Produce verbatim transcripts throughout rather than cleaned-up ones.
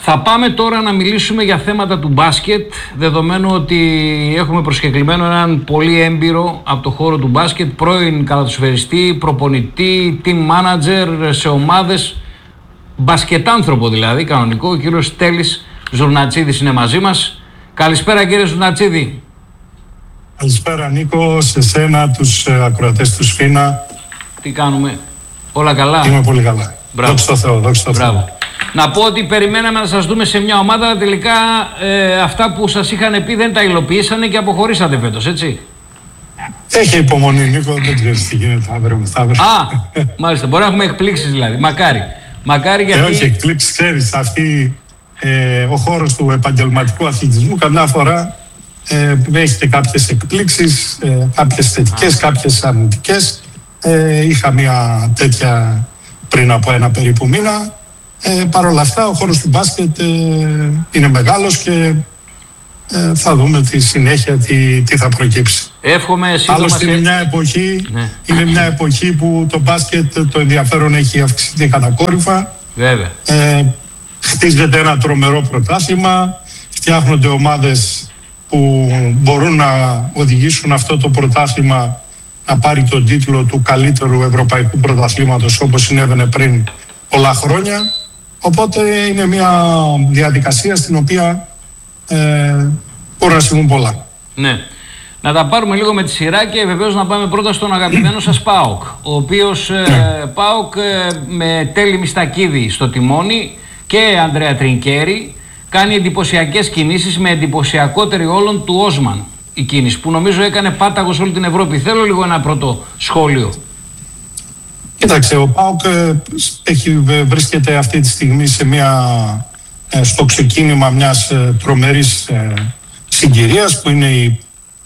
Θα πάμε τώρα να μιλήσουμε για θέματα του μπάσκετ, δεδομένου ότι έχουμε προσκεκλημένο έναν πολύ έμπειρο από το χώρο του μπάσκετ, πρώην καλαθοσφαιριστή, προπονητή, team manager σε ομάδες, μπασκετάνθρωπο δηλαδή, κανονικό. Ο κύριος Τέλης Ζουρνατσίδης είναι μαζί μας. Καλησπέρα κύριε Ζουρνατσίδη. Καλησπέρα Νίκο, σε σένα, τους ακροατές του Σφίνα. Τι κάνουμε, όλα καλά? Είμαι πολύ καλά. Δόξα τω Θεώ, δόξα τω Θεώ. Να πω ότι περιμέναμε να σας δούμε σε μια ομάδα, αλλά τελικά ε, αυτά που σας είχαν πει δεν τα υλοποιήσανε και αποχωρήσατε φέτος, έτσι. Έχει υπομονή Νίκο, δεν ξέρεις τι γίνεται αύριο μεθαύριο. Α, μάλιστα, μπορεί να έχουμε εκπλήξεις δηλαδή, μακάρι. Μακάρι γιατί... Ε, όχι εκπλήξεις, ξέρεις, αυτή, ε, ο χώρος του επαγγελματικού αθλητισμού καμιά φορά ε, έχει και κάποιες εκπλήξεις, ε, κάποιες θετικές, Α. κάποιες αρνητικές. Ε, είχα μια τέτοια πριν από ένα περίπου μήνα. Ε, Παρ' όλα αυτά ο χώρος του μπάσκετ ε, είναι μεγάλος και ε, θα δούμε τη συνέχεια τι, τι θα προκύψει. Εύχομαι σύντομα. Άλλωστε είναι μια εποχή, ναι. είναι μια εποχή που το μπάσκετ, το ενδιαφέρον έχει αυξηθεί κατακόρυφα. Βέβαια. Ε, χτίζεται ένα τρομερό πρωτάθλημα, φτιάχνονται ομάδες που μπορούν να οδηγήσουν αυτό το πρωτάθλημα να πάρει τον τίτλο του καλύτερου ευρωπαϊκού πρωταθλήματος, όπως συνέβαινε πριν πολλά χρόνια. Οπότε είναι μια διαδικασία στην οποία ε, μπορούν να συμβούν πολλά. Ναι. Να τα πάρουμε λίγο με τη σειρά και βεβαίως να πάμε πρώτα στον αγαπημένο σας ΠΑΟΚ, ο οποίος ε, ΠΑΟΚ ε, με Τέλη Μιστακίδη στο τιμόνι και Ανδρέα Τρινκέρι κάνει εντυπωσιακές κινήσεις, με εντυπωσιακότερη όλων του Όσμαν η κίνηση, που νομίζω έκανε πάταγο σε όλη την Ευρώπη. Θέλω λίγο ένα πρώτο σχόλιο. Κοίταξε, ο ΠΑΟΚ έχει, βρίσκεται αυτή τη στιγμή σε μια, στο ξεκίνημα μιας τρομερής συγκυρίας, που είναι η,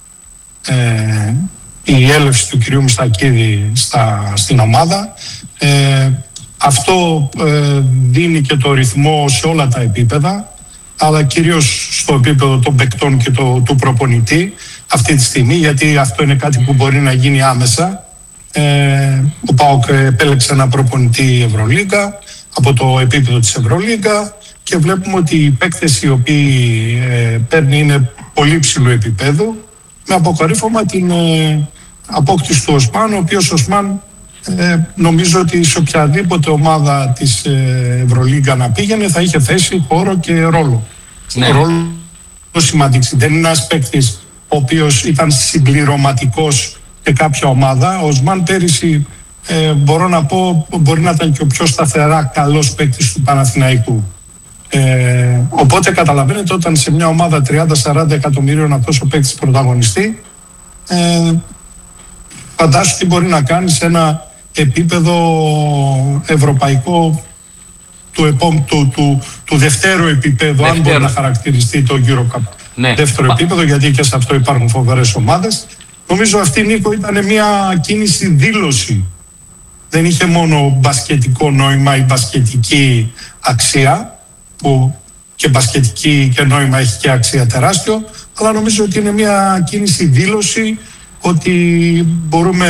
ε, η έλευση του κυρίου Μιστακίδη στα, στην ομάδα. Ε, αυτό ε, δίνει και το ρυθμό σε όλα τα επίπεδα, αλλά κυρίως στο επίπεδο των παικτών και το, του προπονητή αυτή τη στιγμή, γιατί αυτό είναι κάτι που μπορεί να γίνει άμεσα. Ε, ο ΠΑΟΚ επέλεξε ένα προπονητή Ευρωλίγκα από το επίπεδο της Ευρωλίγκα και βλέπουμε ότι οι παίκτες οι οποίοι ε, παίρνει είναι πολύ ψηλού επίπεδου, με αποκορύφωμα την ε, απόκτηση του Οσμάν, ο οποίος Οσμάν ε, νομίζω ότι σε οποιαδήποτε ομάδα της ε, Ευρωλίγκα να πήγαινε θα είχε θέση, χώρο και ρόλο. Ναι. Ρόλο σημαντικό. Δεν είναι ένας παίκτης ο οποίος ήταν συμπληρωματικός και κάποια ομάδα. Ο Οσμάν πέρυσι ε, μπορώ να πω μπορεί να ήταν και ο πιο σταθερά καλός παίκτης του Παναθηναϊκού. Ε, οπότε καταλαβαίνετε, όταν σε μια ομάδα τριάντα σαράντα εκατομμυρίων αυτός ο παίκτης πρωταγωνιστή, ε, φαντάσου τι μπορεί να κάνει σε ένα επίπεδο ευρωπαϊκό του, επό, του, του, του δευτέρου επίπεδου, Δευτέρω. αν μπορεί να χαρακτηριστεί το EuroCup. Ναι. Δεύτερο επίπεδο, γιατί και σε αυτό υπάρχουν φοβερές ομάδες. Νομίζω αυτή, Νίκο, ήταν μια κίνηση δήλωση. Δεν είχε μόνο μπασκετικό νόημα ή μπασκετική αξία, που και μπασκετική και νόημα έχει και αξία τεράστιο, αλλά νομίζω ότι είναι μια κίνηση δήλωση ότι μπορούμε,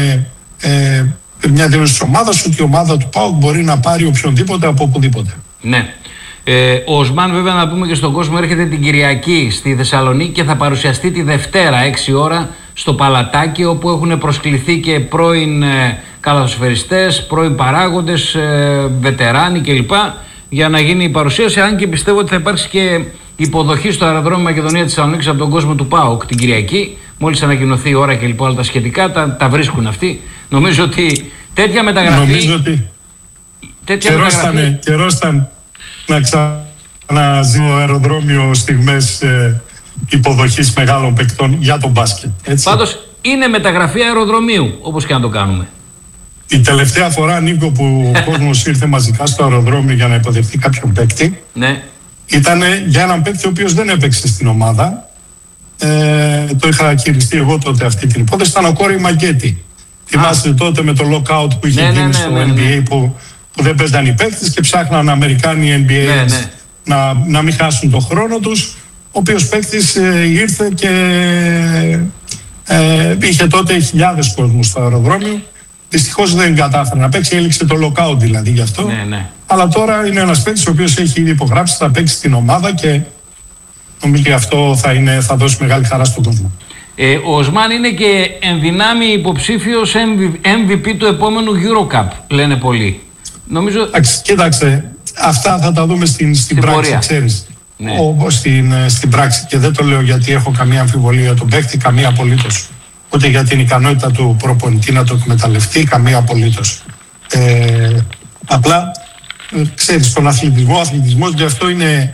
ε, μια δήλωση της ομάδας, ότι η ομάδα του ΠΑΟΚ μπορεί να πάρει οποιονδήποτε από οπουδήποτε. Ναι. Ε, ο Οσμάν, βέβαια, να πούμε και στον κόσμο, έρχεται την Κυριακή στη Θεσσαλονίκη και θα παρουσιαστεί τη Δευτέρα έξι ώρα στο Παλατάκι, όπου έχουν προσκληθεί και πρώην ε, καλαθοσφαιριστές, πρώην παράγοντες, ε, βετεράνοι κλπ, για να γίνει η παρουσίαση, αν και πιστεύω ότι θα υπάρξει και υποδοχή στο αεροδρόμιο Μακεδονία της Θεσσαλονίκης από τον κόσμο του ΠΑΟΚ την Κυριακή. Μόλις ανακοινωθεί η ώρα και λοιπόν όλα τα σχετικά, τα, τα βρίσκουν αυτοί. Νομίζω ότι τέτοια μεταγραφή... Νομίζω ότι τέτοια καιρός μεταγραφή... ήταν, καιρός ήταν να ξαναζεί το αεροδρόμιο στιγμές ε, υποδοχής μεγάλων παικτών για τον μπάσκετ. Έτσι. Πάντως είναι μεταγραφή αεροδρομίου, όπως και να το κάνουμε. Η τελευταία φορά, Νίκο, που ο κόσμος ήρθε μαζικά στο αεροδρόμιο για να υποδεχτεί κάποιον παίκτη, ναι. ήταν για έναν παίκτη ο οποίος δεν έπαιξε στην ομάδα. Ε, το είχα χειριστεί εγώ τότε αυτή την υπόθεση. Ήταν ο Κόρι Μαγκέτη. Θυμάστε τότε με το lockout που είχε ναι, γίνει ναι, ναι, στο ναι, ναι, N B A που, που δεν παίζαν οι παίκτες και ψάχναν Αμερικάνοι N B A ναι, ναι. να, να μην χάσουν τον χρόνο τους. Ο οποίος παίκτης ε, ήρθε και ε, είχε τότε χιλιάδες κόσμου στο αεροδρόμιο. Δυστυχώς δεν κατάφερε να παίξει, έληξε το lockout δηλαδή γι' αυτό. Ναι, ναι. Αλλά τώρα είναι ένας παίκτης ο οποίος έχει ήδη υπογράψει, θα παίξει στην ομάδα και νομίζω ότι αυτό θα, είναι, θα δώσει μεγάλη χαρά στον κόσμο. Ε, ο Οσμάν είναι και ενδυνάμει υποψήφιος εμ βι πι του επόμενου EuroCup, λένε πολλοί. Νομίζω... Κοίταξε, αυτά θα τα δούμε στην, στην, στην πράξη, ξέρεις. Ναι. Ο, στην, στην πράξη, και δεν το λέω γιατί έχω καμία αμφιβολία για τον παίκτη, καμία απολύτως. Ούτε για την ικανότητα του προπονητή να το εκμεταλλευτεί, καμία απολύτως. Ε, απλά, ξέρεις, στον αθλητισμό, ο αθλητισμός γι' αυτό είναι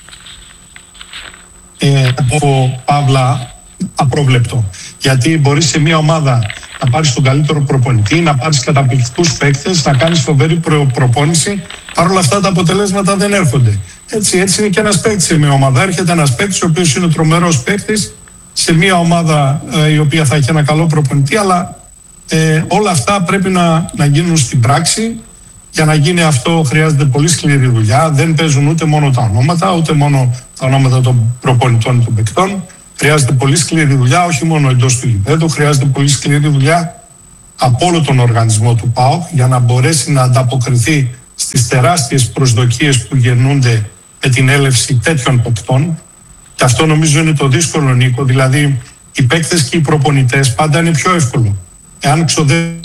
ε, από παύλα απρόβλεπτο. Γιατί μπορείς σε μια ομάδα να πάρεις τον καλύτερο προπονητή, να πάρεις καταπληκτικούς παίκτες, να κάνεις φοβερή προ, προπόνηση. Παρ' όλα αυτά τα αποτελέσματα δεν έρχονται. Έτσι, έτσι είναι και ένας παίκτης σε μια ομάδα. Έρχεται ένας παίκτης ο οποίος είναι τρομερός παίκτης σε μια ομάδα ε, η οποία θα έχει ένα καλό προπονητή, αλλά ε, όλα αυτά πρέπει να, να γίνουν στην πράξη. Για να γίνει αυτό χρειάζεται πολύ σκληρή δουλειά. Δεν παίζουν ούτε μόνο τα ονόματα, ούτε μόνο τα ονόματα των προπονητών και των παικτών. Χρειάζεται πολύ σκληρή δουλειά, όχι μόνο εντός του γηπέδου, χρειάζεται πολύ σκληρή δουλειά από όλο τον οργανισμό του ΠΑΟΚ για να μπορέσει να ανταποκριθεί στις τεράστιες προσδοκίες που γεννούνται με την έλευση τέτοιων παικτών. Και αυτό νομίζω είναι το δύσκολο, Νίκο. Δηλαδή, οι παίκτες και οι προπονητές πάντα είναι πιο εύκολο. Εάν ξοδεύσεις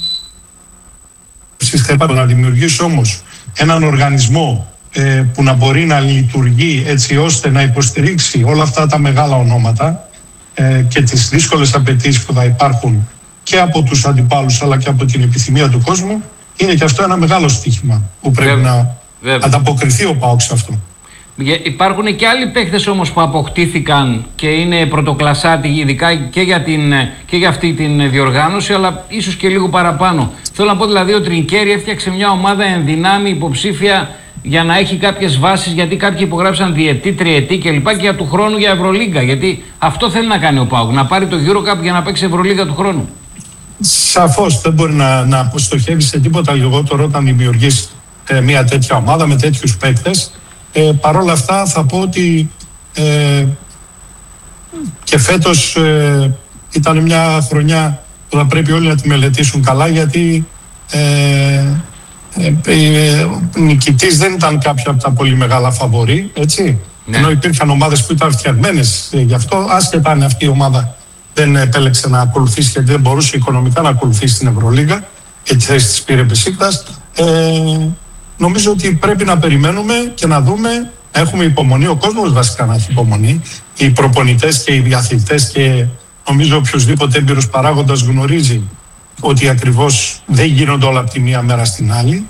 να δημιουργήσεις όμως έναν οργανισμό ε, που να μπορεί να λειτουργεί έτσι ώστε να υποστηρίξει όλα αυτά τα μεγάλα ονόματα ε, και τις δύσκολες απαιτήσεις που θα υπάρχουν και από τους αντιπάλους αλλά και από την επιθυμία του κόσμου, είναι και αυτό ένα μεγάλο στοίχημα που πρέπει Βέβαια. να Βέβαια. ανταποκριθεί ο ΠΑΟΚ σε αυτό. Υπάρχουν και άλλοι παίχτες όμως που αποκτήθηκαν και είναι πρωτοκλασσάτοι, ειδικά και για, την, και για αυτή την διοργάνωση, αλλά ίσως και λίγο παραπάνω. Θέλω να πω δηλαδή ότι ο Τρινκέρι έφτιαξε μια ομάδα ενδυνάμει υποψήφια για να έχει κάποιες βάσεις, γιατί κάποιοι υπογράψαν διετή, τριετή κλπ. Και για του χρόνου για Ευρωλίγκα. Γιατί αυτό θέλει να κάνει ο ΠΑΟΚ, να πάρει το EuroCup για να παίξει Ευρωλίγκα του χρόνου. Σαφώς δεν μπορεί να, να αποστοχεύει σε τίποτα λιγότερο όταν δημιουργείς ε, μια τέτοια ομάδα με τέτοιους παίκτες. Ε, Παρ' όλα αυτά θα πω ότι ε, και φέτος ε, ήταν μια χρονιά που θα πρέπει όλοι να τη μελετήσουν καλά, γιατί ε, ε, ε, νικητής δεν ήταν κάποια από τα πολύ μεγάλα φαβορί, έτσι. Ναι. Ενώ υπήρχαν ομάδες που ήταν φτιαγμένες ε, γι' αυτό, άσχετα αν αυτή η ομάδα δεν επέλεξε να ακολουθήσει, γιατί δεν μπορούσε οικονομικά να ακολουθήσει την Ευρωλίγα και τη θέση της πήρε Μπεσίκτας. Ε, Νομίζω ότι πρέπει να περιμένουμε και να δούμε, έχουμε υπομονή, ο κόσμος βασικά να έχει υπομονή, οι προπονητές και οι διαθλητές, και νομίζω οποιοσδήποτε έμπειρος παράγοντας γνωρίζει ότι ακριβώς δεν γίνονται όλα από τη μία μέρα στην άλλη.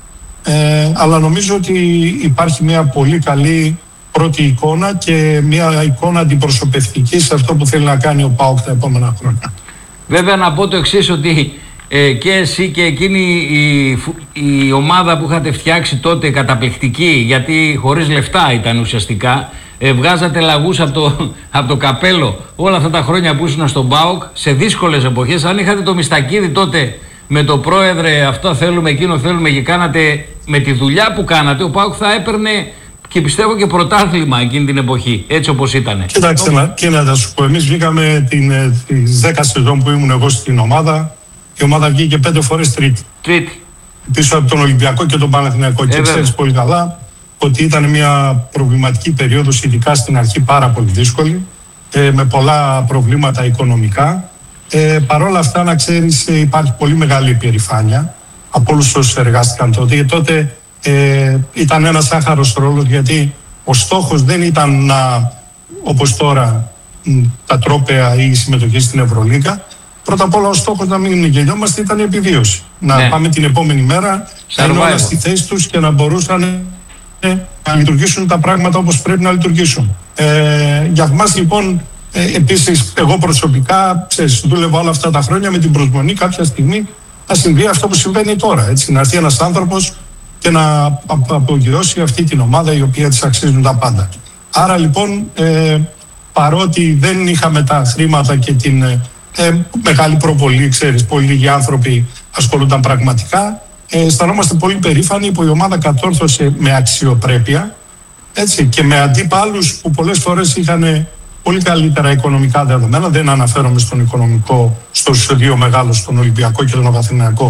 Ε, αλλά νομίζω ότι υπάρχει μια πολύ καλή πρώτη εικόνα και μια εικόνα αντιπροσωπευτική σε αυτό που θέλει να κάνει ο ΠΑΟΚ τα επόμενα χρόνια. Βέβαια να πω το εξής, ότι Ε, και εσύ και εκείνη η, η ομάδα που είχατε φτιάξει τότε καταπληκτική, γιατί χωρίς λεφτά ήταν ουσιαστικά, ε, βγάζατε λαγούς από το, από το καπέλο όλα αυτά τα χρόνια που ήσουν στον ΠΑΟΚ σε δύσκολες εποχές. Αν είχατε το Μιστακίδη τότε με το πρόεδρε, αυτό θέλουμε, εκείνο θέλουμε, και κάνατε με τη δουλειά που κάνατε, ο ΠΑΟΚ θα έπαιρνε και πιστεύω και πρωτάθλημα εκείνη την εποχή, έτσι όπως ήταν. Κοιτάξτε, να, και να σου πω, εμείς βγήκαμε την, τις δέκα σεζόν που ήμουν εγώ στην ομάδα. Η ομάδα βγήκε πέντε φορές τρίτη. Τρίτη. Πίσω από τον Ολυμπιακό και τον Παναθηναϊκό. Ε, και ξέρεις πολύ καλά ότι ήταν μια προβληματική περίοδος, ειδικά στην αρχή πάρα πολύ δύσκολη, ε, με πολλά προβλήματα οικονομικά. Ε, Παρ' όλα αυτά, να ξέρεις, ε, υπάρχει πολύ μεγάλη υπερηφάνεια από όλους όσους εργάστηκαν τότε. Και τότε ε, ήταν ένας άχαρος ρόλος, γιατί ο στόχος δεν ήταν να, όπως τώρα, τα τρόπαια ή η συμμετοχή στην Ευρωλίγκα. Πρώτα απ' όλα ο στόχος, να μην γελιόμαστε, ήταν η επιβίωση. Να ναι. πάμε την επόμενη μέρα, να είναι όλα στη θέση τους και να μπορούσαν να λειτουργήσουν τα πράγματα όπως πρέπει να λειτουργήσουν. Ε, για μας λοιπόν, ε, επίσης, εγώ προσωπικά, ξέρεις, δούλευα όλα αυτά τα χρόνια με την προσμονή κάποια στιγμή να συμβεί αυτό που συμβαίνει τώρα. Έτσι, να έρθει ένας άνθρωπος και να απογειώσει αυτή την ομάδα η οποία της αξίζουν τα πάντα. Άρα λοιπόν, ε, παρότι δεν είχαμε τα χρήματα και την Ε, μεγάλη προβολή, ξέρεις, πολύ λίγοι άνθρωποι ασχολούνταν πραγματικά. Ε, αισθανόμαστε πολύ περήφανοι που η ομάδα κατόρθωσε με αξιοπρέπεια, έτσι, και με αντίπαλους που πολλές φορές είχαν πολύ καλύτερα οικονομικά δεδομένα. Δεν αναφέρομαι στον οικονομικό, στους δύο μεγάλους, τον Ολυμπιακό και τον Παναθηναϊκό,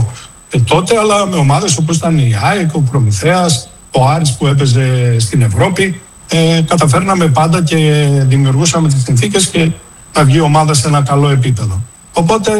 ε, τότε, αλλά με ομάδες όπως ήταν η ΑΕΚ, ο Προμηθέας, ο Άρης που έπαιζε στην Ευρώπη. Ε, καταφέρναμε πάντα και δημιουργούσαμε τις συνθήκες και να βγει η ομάδα σε ένα καλό επίπεδο. Οπότε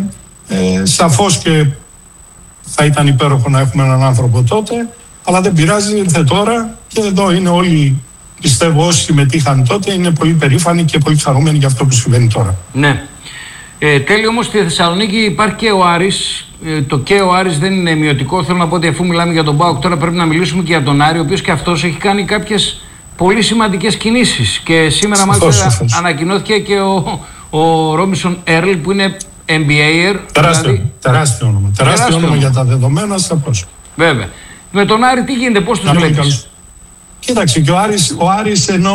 ε, σαφώς και θα ήταν υπέροχο να έχουμε έναν άνθρωπο τότε, αλλά δεν πειράζει, ήρθε τώρα και εδώ είναι όλοι, πιστεύω όσοι συμμετείχαν τότε, είναι πολύ περήφανοι και πολύ χαρούμενοι για αυτό που συμβαίνει τώρα. Ναι. Ε, τέλει όμως στη Θεσσαλονίκη υπάρχει και ο Άρης. Ε, το και ο Άρης δεν είναι μειωτικό. Θέλω να πω ότι αφού μιλάμε για τον ΠΑΟΚ, τώρα πρέπει να μιλήσουμε και για τον Άρη, ο οποίος και αυτός έχει κάνει κάποιες πολύ σημαντικές κινήσεις. Και σήμερα μάλιστα ανακοινώθηκε και ο, ο Ρόμισον Έρλ που είναι N B A. Τεράστιο, δηλαδή... τεράστιο όνομα. Τεράστιο, τεράστιο όνομα για τα δεδομένα, σαφώς. Βέβαια. Με τον Άρη τι γίνεται, πώς τους βλέπεις? Κοίταξε, και ο Άρης, ο Άρης ενώ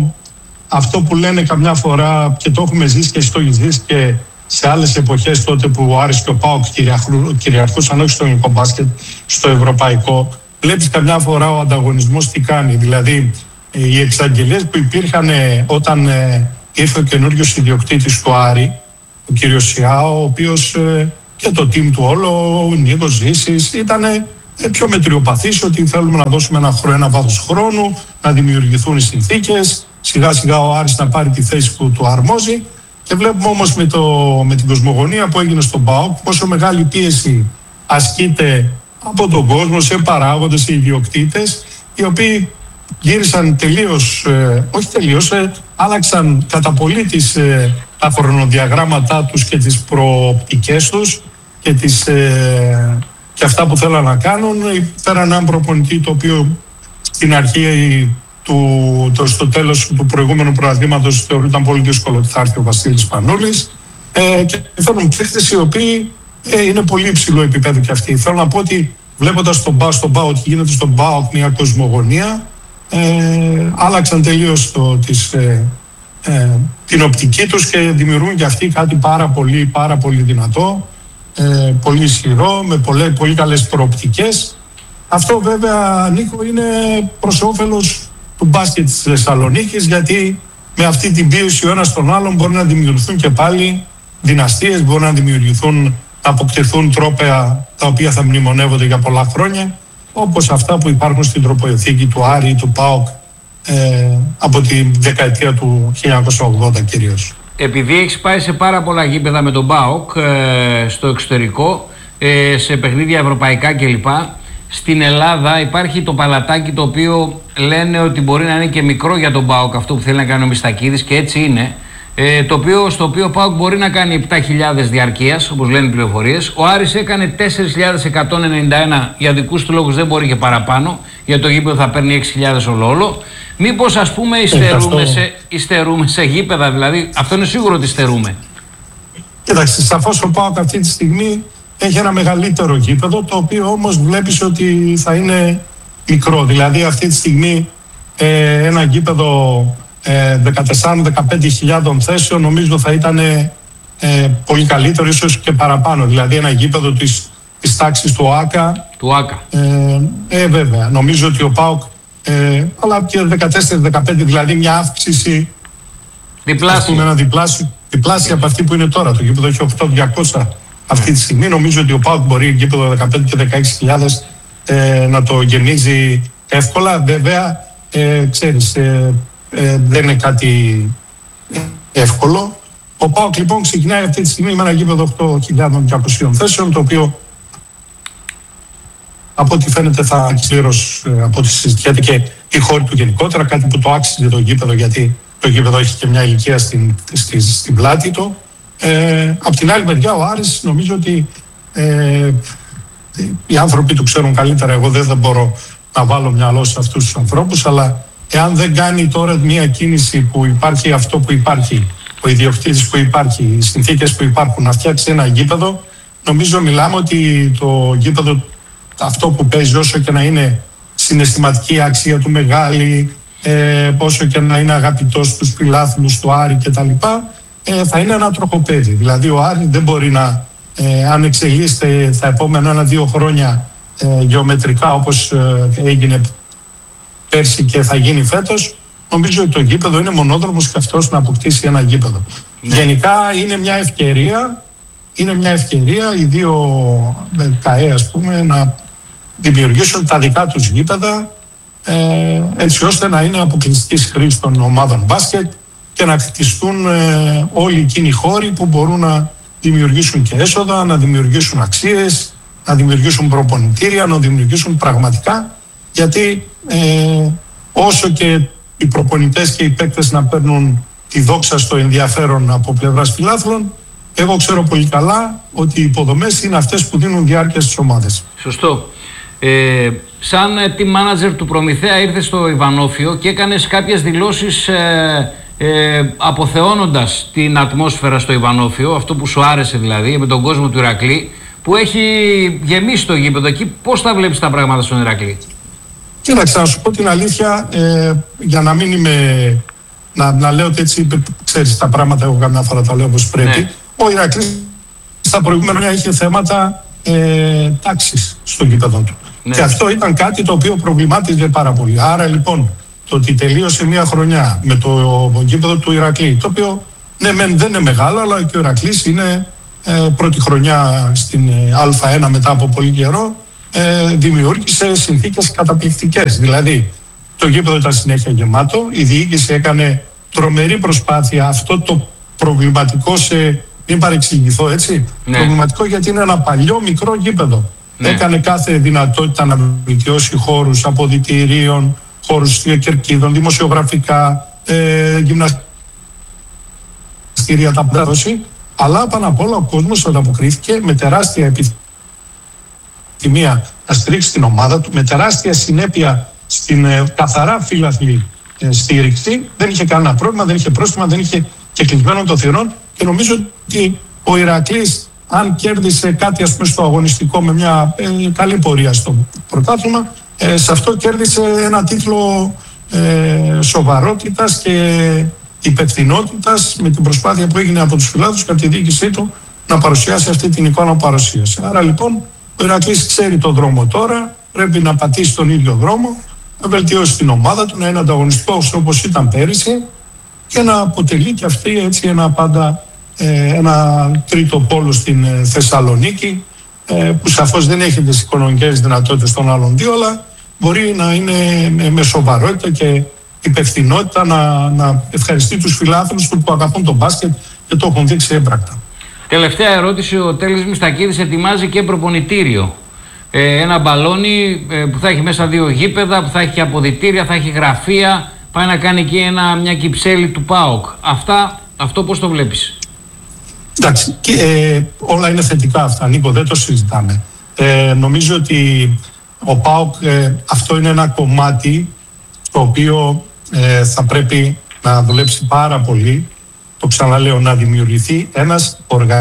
αυτό που λένε καμιά φορά και το έχουμε ζήσει και στο ζήσει και σε άλλες εποχές τότε που ο Άρης και ο ΠΑΟΚ κυριαρχούσαν όχι στο ελληνικό μπάσκετ, στο ευρωπαϊκό, βλέπεις καμιά φορά ο ανταγωνισμός τι κάνει. Δηλαδή οι εξαγγελίες που υπήρχαν όταν ήρθε ο καινούριος ιδιοκτήτης του Άρη, ο κύριος Σιάο, ο οποίος και το team του όλο, ο Νίκος Ζήσης, ήταν πιο μετριοπαθής, ότι θέλουμε να δώσουμε ένα, χρόνο, ένα βάθος χρόνου, να δημιουργηθούν οι συνθήκες, σιγά σιγά ο Άρης να πάρει τη θέση που του αρμόζει. Και βλέπουμε όμως με, το, με την κοσμογονία που έγινε στον ΠΑΟΚ πόσο μεγάλη πίεση ασκείται από τον κόσμο σε παράγοντες, σε ιδιοκτήτες, οι οποίοι γύρισαν τελείως, ε, όχι τελείως, ε, άλλαξαν κατά πολύ τις, ε, τα χρονοδιαγράμματά τους και τις προοπτικές τους και, τις, ε, και αυτά που θέλαν να κάνουν. Φέραν έναν προπονητή το οποίο στην αρχή του, το, στο τέλος του προηγούμενου πρωταθλήματος θεωρούταν πολύ δύσκολο ότι θα έρθει ο Βασίλης Πανούλης, ε, και φέρνουν παίκτες οι οποίοι ε, είναι πολύ υψηλό επίπεδο και αυτοί. Θέλω να πω ότι βλέποντας τον ΠΑΟΚ, στον ΠΑΟΚ, ότι γίνεται στον ΠΑΟΚ μια κοσμογονία, ε, άλλαξαν τελείως το, τις, ε, ε, την οπτική τους και δημιουργούν και αυτοί κάτι πάρα πολύ, πάρα πολύ δυνατό, ε, πολύ ισχυρό, με πολλές, πολύ καλές προοπτικές. Αυτό βέβαια, Νίκο, είναι προς όφελος του μπάσκετ της Θεσσαλονίκης, γιατί με αυτή την πίεση ο ένας τον άλλον μπορεί να δημιουργηθούν και πάλι δυναστείες, μπορεί να δημιουργηθούν, να αποκτηθούν τρόπαια τα οποία θα μνημονεύονται για πολλά χρόνια, όπως αυτά που υπάρχουν στην τροποθήκη του Άρη, του ΠΑΟΚ, ε, από τη δεκαετία του χίλια εννιακόσια ογδόντα κυρίως. Επειδή έχεις πάει σε πάρα πολλά γήπεδα με τον ΠΑΟΚ ε, στο εξωτερικό, ε, σε παιχνίδια ευρωπαϊκά κλπ. Στην Ελλάδα υπάρχει το παλατάκι το οποίο λένε ότι μπορεί να είναι και μικρό για τον ΠΑΟΚ, αυτό που θέλει να κάνει ο Μιστακίδης, και έτσι είναι. Ε, το οποίο, στο οποίο ο ΠΑΟΚ μπορεί να κάνει επτά χιλιάδες διαρκείας, όπως λένε οι πληροφορίες. Ο Άρης έκανε τέσσερις χιλιάδες εκατόν ενενήντα ένα, για δικούς του λόγους δεν μπορεί και παραπάνω, για το γήπεδο θα παίρνει έξι χιλιάδες όλο όλο. Μήπως ας πούμε υστερούμε σε, υστερούμε σε γήπεδα, δηλαδή αυτό είναι σίγουρο ότι υστερούμε. Κοίταξε, σαφώς ο ΠΑΟΚ αυτή τη στιγμή έχει ένα μεγαλύτερο γήπεδο, το οποίο όμως βλέπεις ότι θα είναι μικρό. Δηλαδή αυτή τη στιγμή ε, ένα γήπεδο ε, δεκατέσσερις με δεκαπέντε χιλιάδων θέσεων νομίζω θα ήταν ε, πολύ καλύτερο, ίσως και παραπάνω. Δηλαδή ένα γήπεδο της, της τάξης του ΆΚΑ. Του ΆΚΑ. Ε, ε, βέβαια, νομίζω ότι ο ΠΑΟΚ, ε, αλλά και δεκατέσσερα δεκαπέντε, δηλαδή μια αύξηση διπλάσια, ένα διπλάσιο, διπλάσια από αυτή που είναι τώρα. Το γήπεδο έχει οκτώ χιλιάδες διακόσια. Αυτή τη στιγμή νομίζω ότι ο ΠΑΟΚ μπορεί γήπεδο δεκαπέντε και δεκαέξι χιλιάδες ε, να το γεμίζει εύκολα. Βέβαια, ε, ξέρεις, ε, ε, δεν είναι κάτι εύκολο. Ο ΠΑΟΚ λοιπόν ξεκινάει αυτή τη στιγμή με ένα γήπεδο οκτώ χιλιάδες διακόσιες θέσεων, το οποίο από ό,τι φαίνεται θα πλήρως, από ό,τι συζητιέται και η χώρη του γενικότερα, κάτι που το άξιζε το γήπεδο, γιατί το γήπεδο έχει και μια ηλικία στην, στη, στην πλάτη του. Ε, απ' την άλλη μεριά ο Άρης νομίζω ότι ε, οι άνθρωποι του ξέρουν καλύτερα. Εγώ δεν, δεν μπορώ να βάλω μυαλό σε αυτούς τους ανθρώπους, αλλά εάν δεν κάνει τώρα μια κίνηση που υπάρχει αυτό που υπάρχει, ο ιδιοκτήτης που υπάρχει, οι συνθήκες που υπάρχουν, να φτιάξει ένα γήπεδο, νομίζω μιλάμε ότι το γήπεδο αυτό που παίζει, όσο και να είναι συναισθηματική αξία του μεγάλη, ε, όσο και να είναι αγαπητός στους φιλάθλους του Άρη κτλ., Ε, θα είναι ένα τροχοπέδι. Δηλαδή ο Άρης δεν μπορεί να, ε, αν εξελίσσεται τα επόμενα ένα-δύο χρόνια ε, γεωμετρικά όπως ε, έγινε πέρσι και θα γίνει φέτος, νομίζω ότι το γήπεδο είναι μονόδρομος και αυτός να αποκτήσει ένα γήπεδο. Ναι. Γενικά είναι μια ευκαιρία είναι μια ευκαιρία οι δύο ΚΑΕ, ας πούμε, να δημιουργήσουν τα δικά τους γήπεδα, ε, έτσι ώστε να είναι αποκλειστικής χρήσης των ομάδων μπάσκετ και να κτιστούν ε, όλοι εκείνοι οι χώροι που μπορούν να δημιουργήσουν και έσοδα, να δημιουργήσουν αξίες, να δημιουργήσουν προπονητήρια, να δημιουργήσουν πραγματικά, γιατί ε, όσο και οι προπονητές και οι παίκτες να παίρνουν τη δόξα στο ενδιαφέρον από πλευράς φιλάθλων, εγώ ξέρω πολύ καλά ότι οι υποδομές είναι αυτές που δίνουν διάρκεια στις ομάδες. Σωστό. Ε, σαν team manager του Προμηθέα ήρθες στο Ιβανόφιο και έκανες κάποιες δηλώσεις ε, ε, αποθεώνοντας την ατμόσφαιρα στο Ιβανόφιο, αυτό που σου άρεσε δηλαδή, με τον κόσμο του Ηρακλή, που έχει γεμίσει το γήπεδο εκεί. Πώς τα βλέπεις τα πράγματα στον Ηρακλή? Κοίταξε, να σου πω την αλήθεια, ε, για να μην είμαι, να, να λέω ότι έτσι, ξέρεις, τα πράγματα εγώ καμιά φορά τα λέω όπως πρέπει. Ναι. Ο Ηρακλής στα προηγούμενα χρόνια είχε θέματα ε, τάξης στο γήπεδο του. Ναι. Και αυτό ήταν κάτι το οποίο προβλημάτιζε πάρα πολύ. Άρα λοιπόν, το ότι τελείωσε μια χρονιά με το γήπεδο του Ηρακλή, το οποίο ναι, μεν, δεν είναι μεγάλο, αλλά και ο Ηρακλής είναι ε, πρώτη χρονιά στην ε, Α ένα μετά από πολύ καιρό, ε, δημιούργησε συνθήκες καταπληκτικές. Δηλαδή, το γήπεδο ήταν συνέχεια γεμάτο, η διοίκηση έκανε τρομερή προσπάθεια αυτό το προβληματικό σε... Μην παρεξηγηθώ, έτσι. Ναι. Προβληματικό γιατί είναι ένα παλιό μικρό γήπεδο. Ναι. Έκανε κάθε δυνατότητα να βελτιώσει χώρους αποδυτηρίων, χώρους κερκίδων, δημοσιογραφικά, ε, γυμναστήρια, τα πάντα δώσει. Αλλά πάνω απ' όλα ο κόσμος ανταποκρίθηκε με τεράστια επιθυμία να στηρίξει την ομάδα του, με τεράστια συνέπεια στην ε, καθαρά φύλαθλη ε, στήριξη. Δεν είχε κανένα πρόβλημα, δεν είχε πρόστιμα, δεν είχε και κλεισμένο των θυρών. Και νομίζω ότι ο Ηρακλής, αν κέρδισε κάτι, ας πούμε, στο αγωνιστικό με μια ε, καλή πορεία στο πρωτάθλημα, ε, σε αυτό κέρδισε ένα τίτλο ε, σοβαρότητας και υπευθυνότητας, με την προσπάθεια που έγινε από τους φιλάθλους και από τη διοίκησή του να παρουσιάσει αυτή την εικόνα που παρουσίασε. Άρα λοιπόν ο Ηρακλής ξέρει τον δρόμο τώρα, πρέπει να πατήσει τον ίδιο δρόμο, να βελτιώσει την ομάδα του, να είναι ανταγωνιστικός όπως ήταν πέρυσι και να αποτελεί και αυτή, έτσι, ένα πάντα ε, ένα τρίτο πόλο στην ε, Θεσσαλονίκη, ε, που σαφώς δεν έχει τις οικονομικές δυνατότητες των άλλων δύο, αλλά μπορεί να είναι με, με σοβαρότητα και υπευθυνότητα να, να ευχαριστεί τους φιλάθλους του που αγαπούν τον μπάσκετ και το έχουν δείξει έμπρακτα. Τελευταία ερώτηση. Ο Τέλης Μιστακίδης ετοιμάζει και προπονητήριο. Ε, ένα μπαλόνι ε, που θα έχει μέσα δύο γήπεδα, που θα έχει αποδυτήρια, θα έχει γραφεία. Πάει να κάνει και ένα, μια κυψέλη του ΠΑΟΚ. Αυτά, αυτό πώς το βλέπεις? Εντάξει, και, ε, όλα είναι θετικά αυτά, Νίκο, δεν το συζητάμε. Ε, νομίζω ότι ο ΠΑΟΚ, ε, αυτό είναι ένα κομμάτι το οποίο ε, θα πρέπει να δουλέψει πάρα πολύ. Το ξαναλέω, να δημιουργηθεί ένας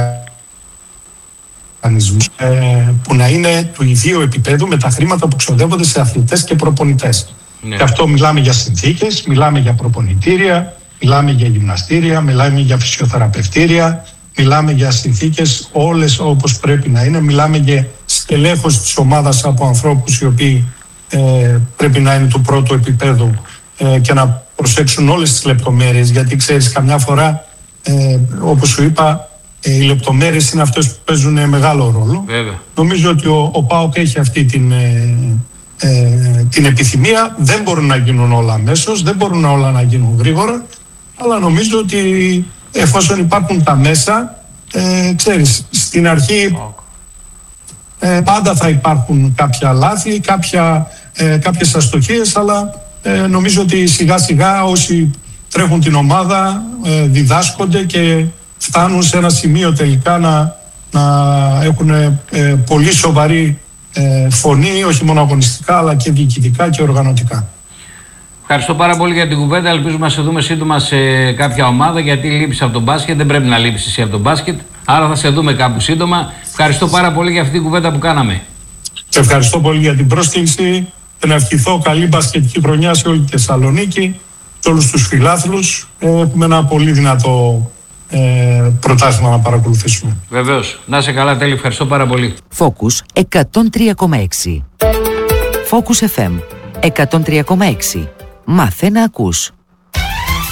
οργανισμός ε, που να είναι του ιδίου επίπεδου με τα χρήματα που ξοδεύονται σε αθλητές και προπονητές. Ναι. Και αυτό μιλάμε για συνθήκες, μιλάμε για προπονητήρια, μιλάμε για γυμναστήρια, μιλάμε για φυσιοθεραπευτήρια, μιλάμε για συνθήκες όλες όπως πρέπει να είναι, μιλάμε για στελέχωση της ομάδας από ανθρώπους οι οποίοι ε, πρέπει να είναι του πρώτου επίπεδου ε, και να προσέξουν όλες τις λεπτομέρειες, γιατί ξέρεις, καμιά φορά ε, όπως σου είπα, ε, οι λεπτομέρειες είναι αυτές που παίζουν μεγάλο ρόλο. Βέβαια. Νομίζω ότι ο, ο ΠΑΟΚ έχει αυτή την, ε, ε, την επιθυμία. Δεν μπορούν να γίνουν όλα αμέσως, δεν μπορούν όλα να γίνουν γρήγορα, αλλά νομίζω ότι εφόσον υπάρχουν τα μέσα, ε, ξέρεις, στην αρχή ε, πάντα θα υπάρχουν κάποια λάθη, κάποια, ε, κάποιες αστοχίες, αλλά ε, νομίζω ότι σιγά σιγά όσοι τρέχουν την ομάδα ε, διδάσκονται και φτάνουν σε ένα σημείο τελικά να, να έχουν ε, πολύ σοβαρή ε, φωνή, όχι μόνο αγωνιστικά αλλά και διοικητικά και οργανωτικά. Ευχαριστώ πάρα πολύ για την κουβέντα. Ελπίζουμε να σε δούμε σύντομα σε κάποια ομάδα, γιατί λείπεις από τον μπάσκετ. Δεν πρέπει να λείψεις εσύ από τον μπάσκετ, άρα θα σε δούμε κάπου σύντομα. Ευχαριστώ πάρα πολύ για αυτή την κουβέντα που κάναμε. Ευχαριστώ πολύ για την πρόσκληση και να ευχηθώ καλή μπασκετική χρονιά σε όλη τη Θεσσαλονίκη, σε όλους τους φιλάθλους. Έχουμε ένα πολύ δυνατό ε, πρωτάθλημα να παρακολουθήσουμε. Βεβαίως. Να είσαι καλά, Τέλη. Ευχαριστώ πάρα πολύ. Focus εκατόν τρία κόμμα έξι. Focus εφ εμ εκατόν τρία κόμμα έξι. Μάθε να ακούς.